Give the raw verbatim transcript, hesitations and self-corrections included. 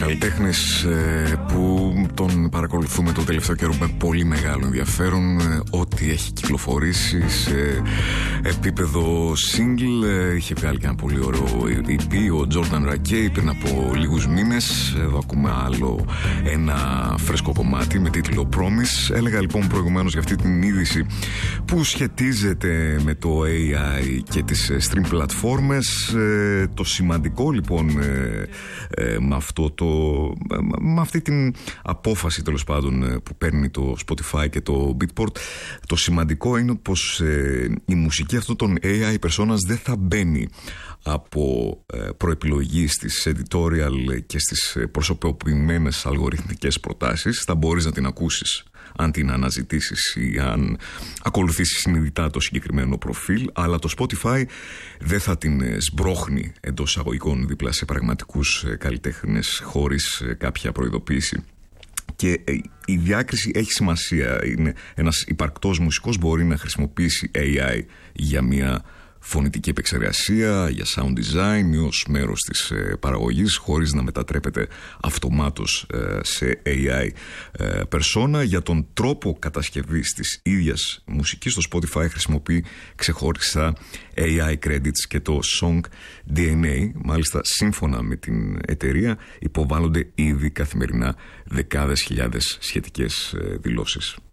καλλιτέχνης που τον παρακολουθούμε τον τελευταίο καιρό με πολύ μεγάλο ενδιαφέρον. Ό,τι έχει κυκλοφορήσει σε επίπεδο single, είχε βγάλει και ένα πολύ ωραίο ι πι ο Jordan Rakey πριν από λίγους μήνες. Εδώ ακούμε άλλο ένα φρέσκο κομμάτι με τίτλο Promise. Έλεγα λοιπόν προηγουμένως για αυτή την είδηση που σχετίζεται με το έι άι και τις stream πλατφόρμες. Το σημαντικό λοιπόν με αυτό το με αυτή την απόφαση τέλος πάντων που παίρνει το Spotify και το Beatport, το σημαντικό είναι πως ε, η μουσική αυτών των έι άι personas δεν θα μπαίνει από ε, προεπιλογή στις editorial και στις προσωποποιημένες αλγοριθμικές προτάσεις. Θα μπορείς να την ακούσεις αν την αναζητήσεις ή αν ακολουθήσεις συνειδητά το συγκεκριμένο προφίλ, αλλά το Spotify δεν θα την σμπρώχνει εντός αγωγικών δίπλα σε πραγματικούς καλλιτέχνες χωρίς κάποια προειδοποίηση. Και η διάκριση έχει σημασία. Είναι ένας υπαρκτός μουσικός μπορεί να χρησιμοποιήσει έι άι για μια φωνητική επεξεργασία, για sound design ή ως μέρος της ε, παραγωγής, χωρίς να μετατρέπεται αυτομάτως ε, σε έι άι ε, persona. Για τον τρόπο κατασκευής της ίδιας μουσικής, το Spotify χρησιμοποιεί ξεχωριστά έι άι credits και το Song ντι εν έι. Μάλιστα, σύμφωνα με την εταιρεία, υποβάλλονται ήδη καθημερινά δεκάδες χιλιάδες σχετικές ε, δηλώσεις.